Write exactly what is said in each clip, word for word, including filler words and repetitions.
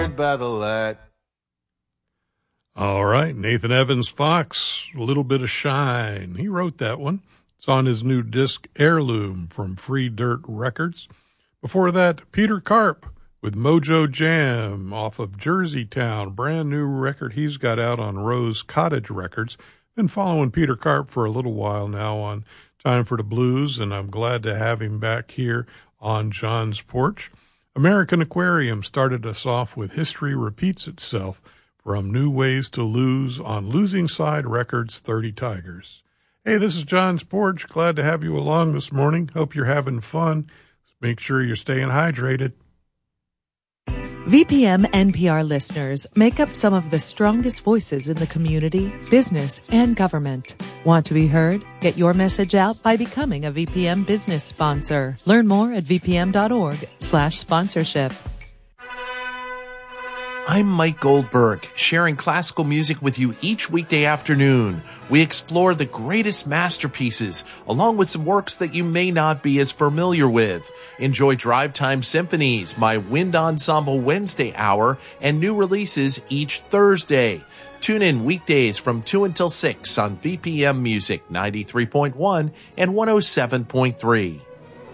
By the light. All right, Nathan Evans Fox, A Little Bit of Shine. He wrote that one. It's on his new disc, Heirloom, from Free Dirt Records. Before that, Peter Karp with Mojo Jam off of Jersey Town, brand new record he's got out on Rose Cottage Records. Been following Peter Karp for a little while now on Time for the Blues, and I'm glad to have him back here on John's Porch. American Aquarium started us off with History Repeats Itself from New Ways to Lose on Losing Side Records, thirty Tigers. Hey, this is John's Porch. Glad to have you along this morning. Hope you're having fun. Make sure you're staying hydrated. V P M N P R listeners make up some of the strongest voices in the community, business, and government. Want to be heard? Get your message out by becoming a V P M business sponsor. Learn more at vpm.org slash sponsorship. I'm Mike Goldberg, sharing classical music with you each weekday afternoon. We explore the greatest masterpieces, along with some works that you may not be as familiar with. Enjoy Drive Time Symphonies, my Wind Ensemble Wednesday hour, and new releases each Thursday. Tune in weekdays from two until six on V P M Music ninety-three point one and one oh seven point three.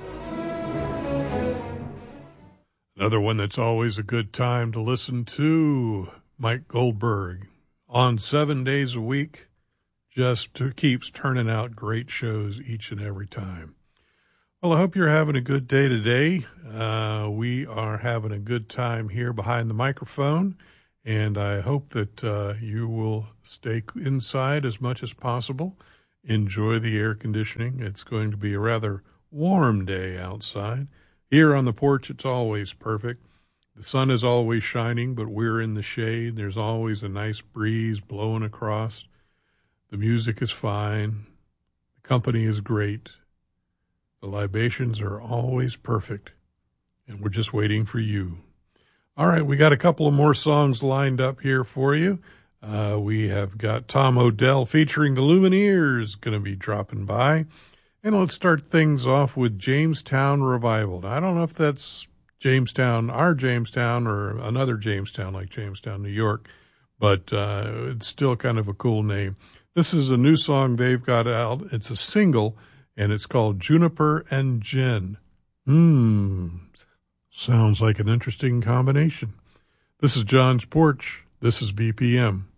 Another one that's always a good time to listen to, Mike Goldberg, on seven days a week, just to, keeps turning out great shows each and every time. Well, I hope you're having a good day today. Uh, we are having a good time here behind the microphone, and I hope that uh, you will stay inside as much as possible. Enjoy the air conditioning. It's going to be a rather warm day outside. Here on the porch, it's always perfect. The sun is always shining, but we're in the shade. There's always a nice breeze blowing across. The music is fine. The company is great. The libations are always perfect. And we're just waiting for you. All right, we got a couple of more songs lined up here for you. Uh, we have got Tom Odell featuring the Lumineers going to be dropping by. And let's start things off with Jamestown Revival. Now, I don't know if that's Jamestown, our Jamestown, or another Jamestown like Jamestown, New York, but uh, it's still kind of a cool name. This is a new song they've got out. It's a single, and it's called Juniper and Gin. Hmm, sounds like an interesting combination. This is John's Porch. This is B P M.